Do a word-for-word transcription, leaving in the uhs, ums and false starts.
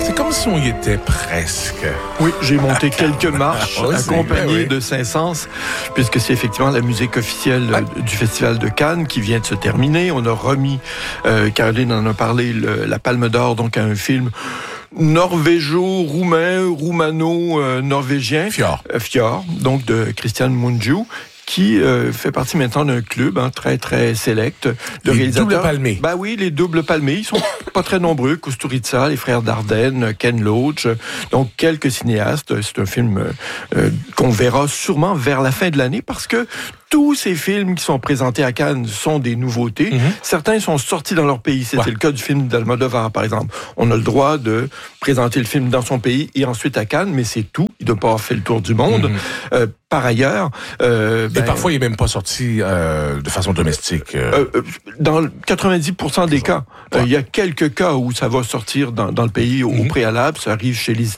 C'est comme si on y était presque. Oui, j'ai monté quelques marches Oui, accompagné vrai, oui. de Saint-Saëns, puisque c'est effectivement la musique officielle Ouais. euh, du Festival de Cannes qui vient de se terminer. On a remis, euh, Caroline en a parlé, le- la Palme d'Or donc à un film norvégo-roumain, roumano-norvégien. Fjord. Euh, Fjord, donc de Christian Mungiu, qui euh, fait partie maintenant d'un club hein, très, très sélect de Les réalisateurs. doubles palmés. Ben oui, les doubles palmés. Ils sont pas très nombreux. Kusturica, les frères Dardenne, Ken Loach, donc quelques cinéastes. C'est un film euh, qu'on verra sûrement vers la fin de l'année parce que tous ces films qui sont présentés à Cannes sont des nouveautés. Mm-hmm. Certains sont sortis dans leur pays. C'était Ouais. le cas du film d'Almodovar, par exemple. On a le droit de présenter le film dans son pays et ensuite à Cannes, mais c'est tout. Il ne doit pas avoir fait le tour du monde. Mm-hmm. Euh, par ailleurs... Euh, Et ben, parfois, il n'est même pas sorti euh, de façon domestique. euh. euh, dans quatre-vingt-dix pour cent des cas, Ouais. euh, il y a quelques cas où ça va sortir dans, dans le pays au, au Mm-hmm. préalable. Ça arrive chez les